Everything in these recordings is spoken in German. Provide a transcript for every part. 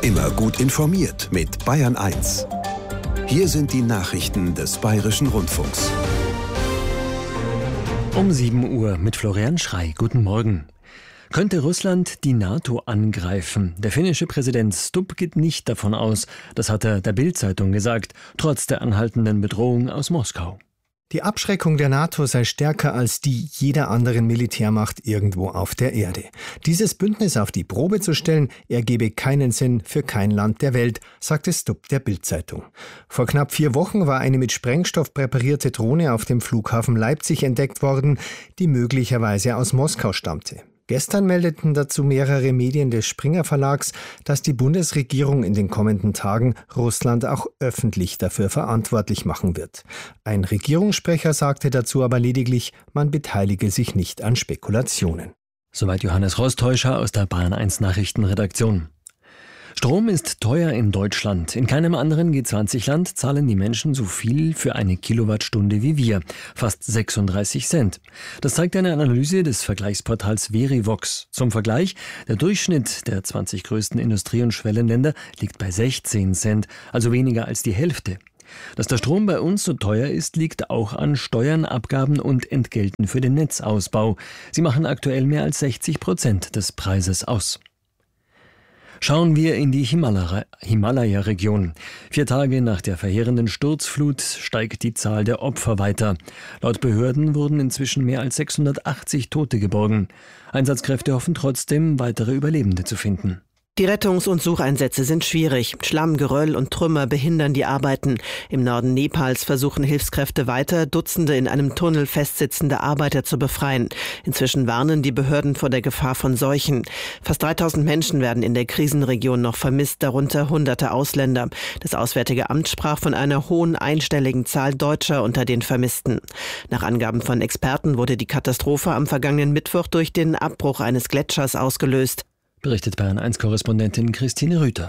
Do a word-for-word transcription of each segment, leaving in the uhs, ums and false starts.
Immer gut informiert mit Bayern eins. Hier sind die Nachrichten des Bayerischen Rundfunks. Um sieben Uhr mit Florian Schrey. Guten Morgen. Könnte Russland die NATO angreifen? Der finnische Präsident Stubb geht nicht davon aus. Das hat er der Bild-Zeitung gesagt, trotz der anhaltenden Bedrohung aus Moskau. Die Abschreckung der NATO sei stärker als die jeder anderen Militärmacht irgendwo auf der Erde. Dieses Bündnis auf die Probe zu stellen, ergebe keinen Sinn für kein Land der Welt, sagte Stubb der Bild-Zeitung. Vor knapp vier Wochen war eine mit Sprengstoff präparierte Drohne auf dem Flughafen Leipzig entdeckt worden, die möglicherweise aus Moskau stammte. Gestern meldeten dazu mehrere Medien des Springer Verlags, dass die Bundesregierung in den kommenden Tagen Russland auch öffentlich dafür verantwortlich machen wird. Ein Regierungssprecher sagte dazu aber lediglich, man beteilige sich nicht an Spekulationen. Soweit Johannes Rostäuscher aus der Bayern eins Nachrichtenredaktion. Strom ist teuer in Deutschland. In keinem anderen G zwanzig Land zahlen die Menschen so viel für eine Kilowattstunde wie wir. Fast sechsunddreißig Cent. Das zeigt eine Analyse des Vergleichsportals Verivox. Zum Vergleich, der Durchschnitt der zwanzig größten Industrie- und Schwellenländer liegt bei sechzehn Cent, also weniger als die Hälfte. Dass der Strom bei uns so teuer ist, liegt auch an Steuern, Abgaben und Entgelten für den Netzausbau. Sie machen aktuell mehr als sechzig Prozent des Preises aus. Schauen wir in die Himalaya-Region. Vier Tage nach der verheerenden Sturzflut steigt die Zahl der Opfer weiter. Laut Behörden wurden inzwischen mehr als sechshundertachtzig Tote geborgen. Einsatzkräfte hoffen trotzdem, weitere Überlebende zu finden. Die Rettungs- und Sucheinsätze sind schwierig. Schlamm, Geröll und Trümmer behindern die Arbeiten. Im Norden Nepals versuchen Hilfskräfte weiter, Dutzende in einem Tunnel festsitzende Arbeiter zu befreien. Inzwischen warnen die Behörden vor der Gefahr von Seuchen. Fast dreitausend Menschen werden in der Krisenregion noch vermisst, darunter hunderte Ausländer. Das Auswärtige Amt sprach von einer hohen einstelligen Zahl Deutscher unter den Vermissten. Nach Angaben von Experten wurde die Katastrophe am vergangenen Mittwoch durch den Abbruch eines Gletschers ausgelöst. Berichtet Bayern eins Korrespondentin Christine Rüther.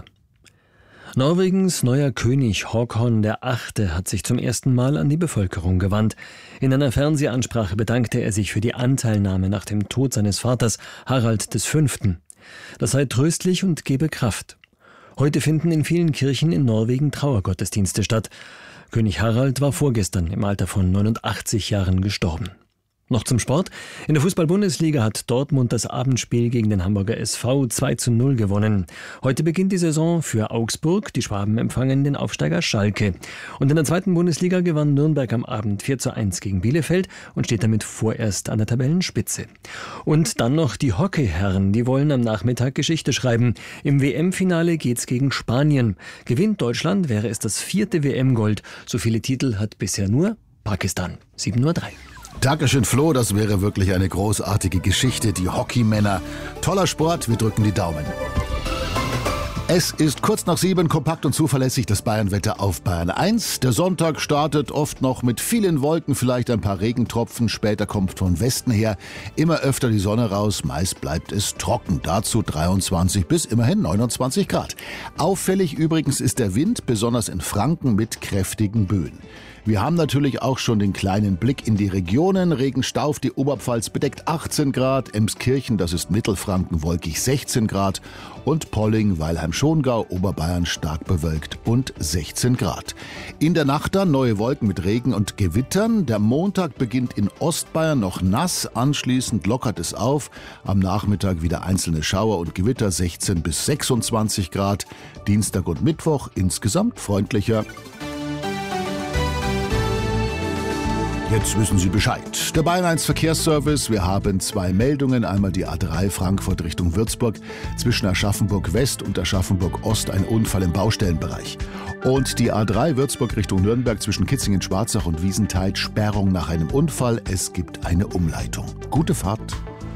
Norwegens neuer König Håkon der Achte hat sich zum ersten Mal an die Bevölkerung gewandt. In einer Fernsehansprache bedankte er sich für die Anteilnahme nach dem Tod seines Vaters Harald des Fünften. Das sei tröstlich und gebe Kraft. Heute finden in vielen Kirchen in Norwegen Trauergottesdienste statt. König Harald war vorgestern im Alter von neunundachtzig Jahren gestorben. Noch zum Sport. In der Fußball-Bundesliga hat Dortmund das Abendspiel gegen den Hamburger S V zwei zu null gewonnen. Heute beginnt die Saison für Augsburg. Die Schwaben empfangen den Aufsteiger Schalke. Und in der zweiten Bundesliga gewann Nürnberg am Abend vier zu eins gegen Bielefeld und steht damit vorerst an der Tabellenspitze. Und dann noch die Hockeyherren. Die wollen am Nachmittag Geschichte schreiben. Im W M-Finale geht's gegen Spanien. Gewinnt Deutschland, wäre es das vierte W M-Gold. So viele Titel hat bisher nur Pakistan. sieben Uhr drei. Dankeschön, Flo. Das wäre wirklich eine großartige Geschichte. Die Hockeymänner. Toller Sport. Wir drücken die Daumen. Es ist kurz nach sieben, kompakt und zuverlässig das Bayernwetter auf Bayern eins. Der Sonntag startet oft noch mit vielen Wolken, vielleicht ein paar Regentropfen. Später kommt von Westen her immer öfter die Sonne raus. Meist bleibt es trocken. Dazu dreiundzwanzig bis immerhin neunundzwanzig Grad. Auffällig übrigens ist der Wind, besonders in Franken mit kräftigen Böen. Wir haben natürlich auch schon den kleinen Blick in die Regionen. Regenstauf, die Oberpfalz bedeckt achtzehn Grad, Emskirchen, das ist Mittelfranken, wolkig sechzehn Grad und Polling, Weilheim-Schongau, Oberbayern stark bewölkt und sechzehn Grad. In der Nacht dann neue Wolken mit Regen und Gewittern. Der Montag beginnt in Ostbayern noch nass, anschließend lockert es auf. Am Nachmittag wieder einzelne Schauer und Gewitter, sechzehn bis sechsundzwanzig Grad. Dienstag und Mittwoch insgesamt freundlicher. Jetzt wissen Sie Bescheid. Der Bayern eins Verkehrsservice. Wir haben zwei Meldungen. Einmal die A drei Frankfurt Richtung Würzburg. Zwischen Aschaffenburg West und Aschaffenburg Ost ein Unfall im Baustellenbereich. Und die A drei Würzburg Richtung Nürnberg zwischen Kitzingen-Schwarzach und Wiesenthal. Sperrung nach einem Unfall. Es gibt eine Umleitung. Gute Fahrt.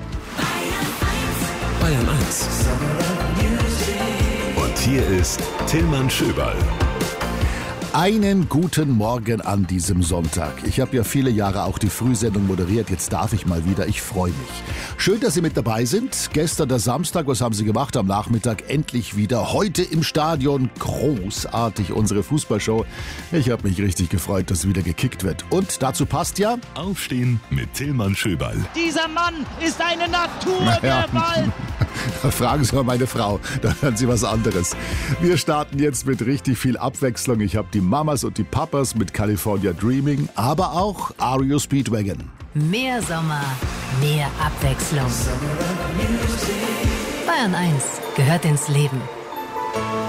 Bayern eins. Und hier ist Tillmann Schöberl. Einen guten Morgen an diesem Sonntag. Ich habe ja viele Jahre auch die Frühsendung moderiert. Jetzt darf ich mal wieder. Ich freue mich. Schön, dass Sie mit dabei sind. Gestern der Samstag, was haben Sie gemacht? Am Nachmittag endlich wieder. Heute im Stadion. Großartig, unsere Fußballshow. Ich habe mich richtig gefreut, dass wieder gekickt wird. Und dazu passt ja... Aufstehen mit Tillmann Schöberl. Dieser Mann ist eine Naturgewalt. Fragen Sie mal meine Frau, dann hören Sie was anderes. Wir starten jetzt mit richtig viel Abwechslung. Ich habe die Mamas und die Papas mit California Dreaming, aber auch R E O Speedwagon. Mehr Sommer, mehr Abwechslung. Bayern eins gehört ins Leben.